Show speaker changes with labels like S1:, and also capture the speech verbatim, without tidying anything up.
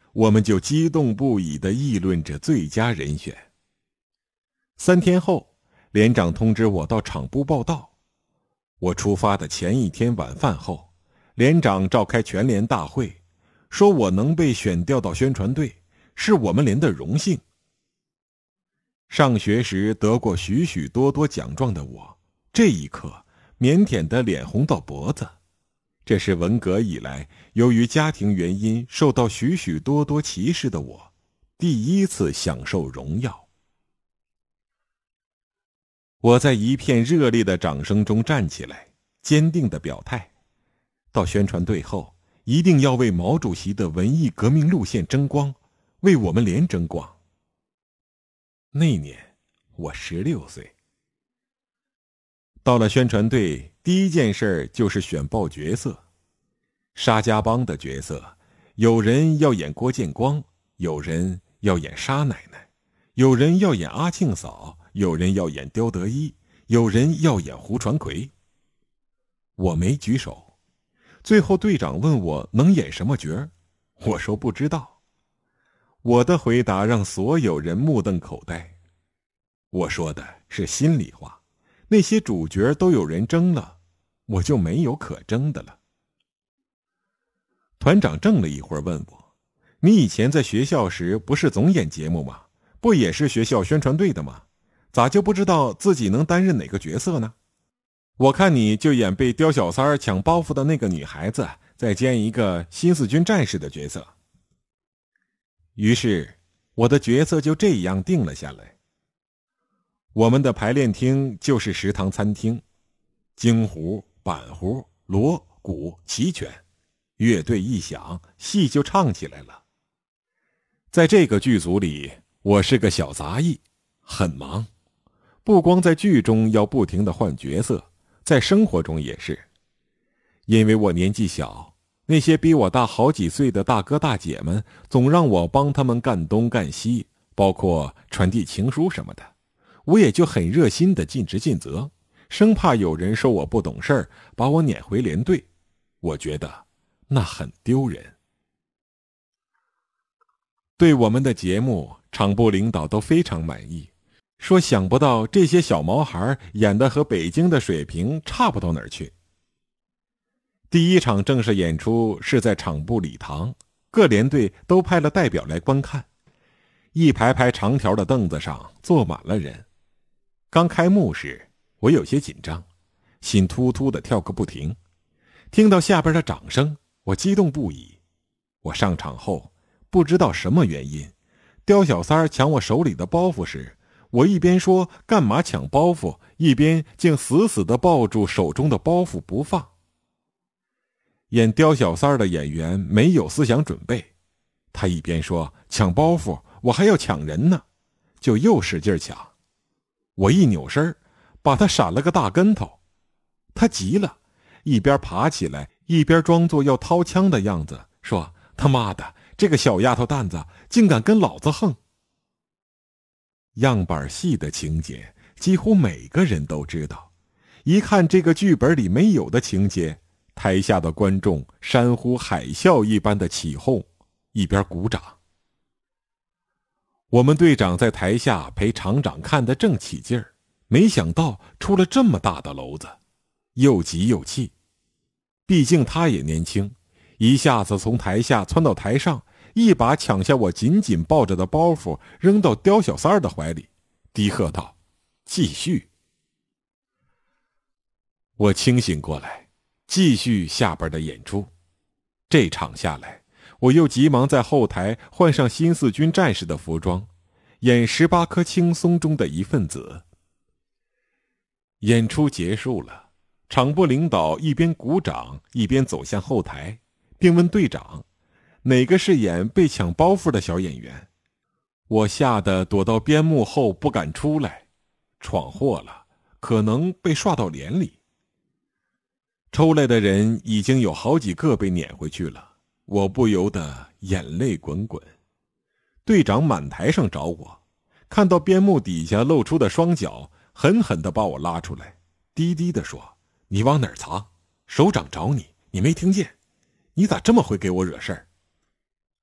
S1: 我们就激动不已地议论着最佳人选。三天后，连长通知我到厂部报到。我出发的前一天晚饭后，连长召开全连大会，说我能被选调到宣传队，是我们连的荣幸。上学时得过许许多多奖状的我，这一刻腼腆的脸红到脖子。这是文革以来由于家庭原因受到许许多多歧视的我第一次享受荣耀。我在一片热烈的掌声中站起来，坚定地表态，到宣传队后一定要为毛主席的文艺革命路线争光，为我们连争光。那年我十六岁。到了宣传队，第一件事就是选报角色。沙家浜的角色，有人要演郭建光，有人要演沙奶奶，有人要演阿庆嫂，有人要演刁德一，有人要演胡传魁。我没举手，最后队长问我能演什么角儿，我说不知道。我的回答让所有人目瞪口呆。我说的是心里话，那些主角都有人争了，我就没有可争的了。团长怔了一会儿问我，你以前在学校时不是总演节目吗？不也是学校宣传队的吗？咋就不知道自己能担任哪个角色呢？我看你就演被刁小三儿抢包袱的那个女孩子，再兼一个新四军战士的角色。于是我的角色就这样定了下来。我们的排练厅就是食堂餐厅，京胡、板胡、锣、鼓齐全，乐队一响，戏就唱起来了。在这个剧组里，我是个小杂役，很忙，不光在剧中要不停地换角色，在生活中也是。因为我年纪小，那些比我大好几岁的大哥大姐们总让我帮他们干东干西，包括传递情书什么的，我也就很热心地尽职尽责，生怕有人说我不懂事儿，把我撵回连队。我觉得那很丢人。对我们的节目，厂部领导都非常满意，说想不到这些小毛孩演得和北京的水平差不到哪儿去。第一场正式演出是在厂部礼堂，各连队都派了代表来观看。一排排长条的凳子上坐满了人。刚开幕时，我有些紧张，心突突地跳个不停。听到下边的掌声，我激动不已。我上场后，不知道什么原因，刁小三儿抢我手里的包袱时，我一边说干嘛抢包袱，一边竟死死地抱住手中的包袱不放。演刁小三儿的演员没有思想准备，他一边说抢包袱，我还要抢人呢，就又使劲抢。我一扭身，把他闪了个大跟头。他急了，一边爬起来，一边装作要掏枪的样子，说他妈的，这个小丫头蛋子竟敢跟老子横。样板戏的情节几乎每个人都知道，一看这个剧本里没有的情节，台下的观众山呼海啸一般的起哄，一边鼓掌。我们队长在台下陪厂长看得正起劲儿，没想到出了这么大的娄子，又急又气。毕竟他也年轻，一下子从台下窜到台上，一把抢下我紧紧抱着的包袱，扔到刁小三儿的怀里，低喝道：“继续。”我清醒过来，继续下边的演出。这场下来，我又急忙在后台换上新四军战士的服装，演十八颗青松中的一份子。演出结束了，厂部领导一边鼓掌一边走向后台，并问队长哪个是演被抢包袱的小演员。我吓得躲到边幕后不敢出来，闯祸了，可能被刷到连里。抽来的人已经有好几个被撵回去了，我不由得眼泪滚滚。队长满台上找我，看到边幕底下露出的双脚，狠狠地把我拉出来，低低地说：“你往哪儿藏？首长找你，你没听见？你咋这么会给我惹事儿？”